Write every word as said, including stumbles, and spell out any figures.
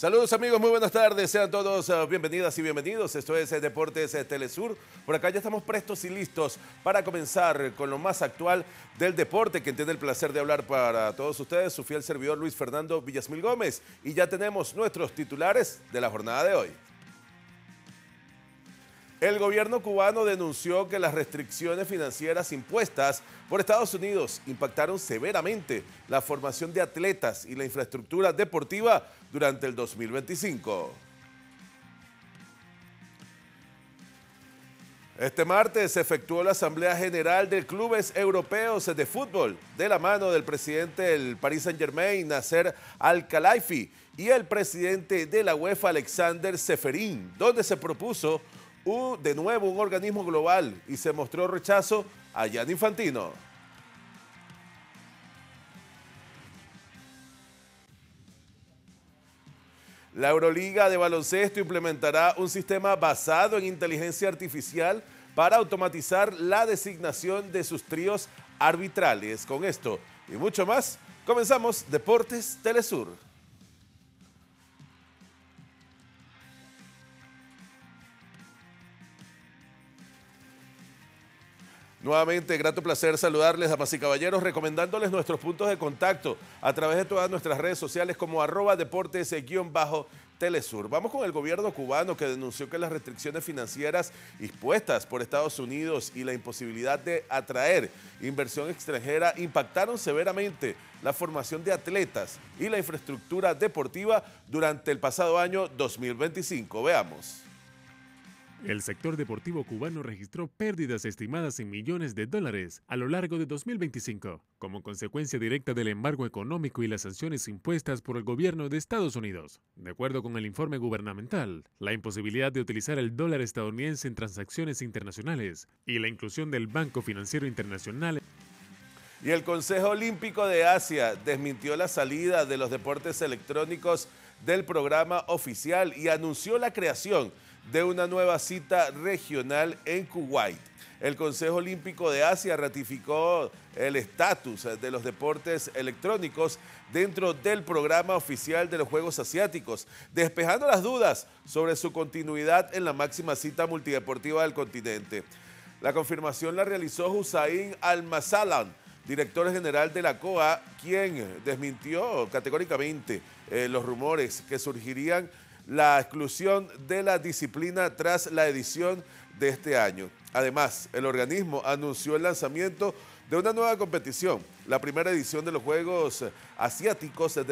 Saludos amigos, muy buenas tardes, sean todos uh, bienvenidas y bienvenidos. Esto es eh, Deportes eh, Telesur. Por acá ya estamos prestos y listos para comenzar con lo más actual del deporte. Quien tiene el placer de hablar para todos ustedes, su fiel servidor Luis Fernando Villasmil Gómez. Y ya tenemos nuestros titulares de la jornada de hoy. El gobierno cubano denunció que las restricciones financieras impuestas por Estados Unidos impactaron severamente la formación de atletas y la infraestructura deportiva durante el dos mil veinticinco. Este martes se efectuó la Asamblea General de Clubes Europeos de Fútbol de la mano del presidente del Paris Saint-Germain, Nasser Al-Khelaifi, y el presidente de la UEFA, Alexander Ceferin, donde se propuso Uh, de nuevo un organismo global y se mostró rechazo a Gianni Infantino. La Euroliga de baloncesto implementará un sistema basado en inteligencia artificial para automatizar la designación de sus tríos arbitrales. Con esto y mucho más, comenzamos Deportes Telesur. Nuevamente, grato placer saludarles, damas y caballeros, recomendándoles nuestros puntos de contacto a través de todas nuestras redes sociales como arroba deportes-telesur. Vamos con el gobierno cubano, que denunció que las restricciones financieras impuestas por Estados Unidos y la imposibilidad de atraer inversión extranjera impactaron severamente la formación de atletas y la infraestructura deportiva durante el pasado año dos mil veinticinco. Veamos. El sector deportivo cubano registró pérdidas estimadas en millones de dólares a lo largo de dos mil veinticinco, como consecuencia directa del embargo económico y las sanciones impuestas por el gobierno de Estados Unidos. De acuerdo con el informe gubernamental, la imposibilidad de utilizar el dólar estadounidense en transacciones internacionales y la inclusión del Banco Financiero Internacional. Y el Consejo Olímpico de Asia desmintió la salida de los deportes electrónicos del programa oficial y anunció la creación de una nueva cita regional en Kuwait. El Consejo Olímpico de Asia ratificó el estatus de los deportes electrónicos dentro del programa oficial de los Juegos Asiáticos, despejando las dudas sobre su continuidad en la máxima cita multideportiva del continente. La confirmación la realizó Hussain Al-Masalan, director general de la C O A, quien desmintió categóricamente eh, los rumores que surgirían la exclusión de la disciplina tras la edición de este año. Además, el organismo anunció el lanzamiento de una nueva competición, la primera edición de los Juegos Asiáticos de